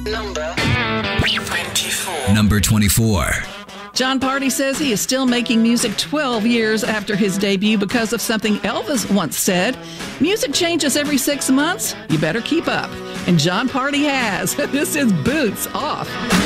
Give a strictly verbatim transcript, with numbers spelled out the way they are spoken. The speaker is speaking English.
Number twenty-four. Number twenty-four. Jon Pardi says he is still making music twelve years after his debut because of something Elvis once said. Music changes every six months. You better keep up. And Jon Pardi has. This is Boots Off.